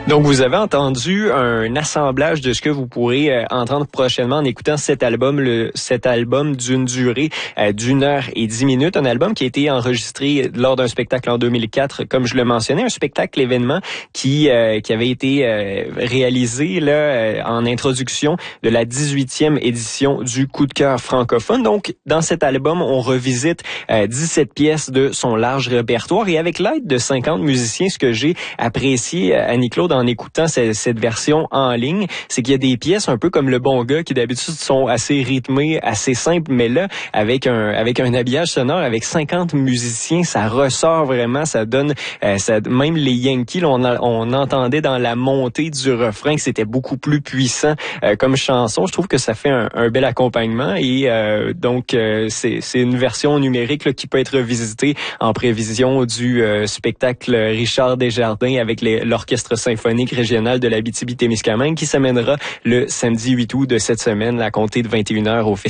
Donc, vous avez entendu un assemblage de ce que vous pourrez entendre prochainement en écoutant cet album d'une durée d'1h10. Un album qui a été enregistré lors d'un spectacle en 2004, comme je le mentionnais, un spectacle événement qui avait été réalisé là en introduction de la 18e édition du Coup de cœur francophone. Donc, dans cet album, on revisite 17 pièces de son large répertoire et avec l'aide de 50 musiciens, ce que j'ai apprécié, Annie-Claude, en écoutant cette version en ligne, c'est qu'il y a des pièces un peu comme Le Bon Gars qui d'habitude sont assez rythmées, assez simples, mais là, avec un habillage sonore, avec 50 musiciens, ça ressort vraiment, ça donne, même les Yankees, là, on entendait dans la montée du refrain que c'était beaucoup plus puissant comme chanson. Je trouve que ça fait un bel accompagnement et donc c'est une version numérique là, qui peut être visitée en prévision du spectacle Richard Desjardins avec l'Orchestre symphonique régional de l'Abitibi-Témiscamingue qui s'amènera le samedi 8 août de cette semaine à compter de 21h au Festival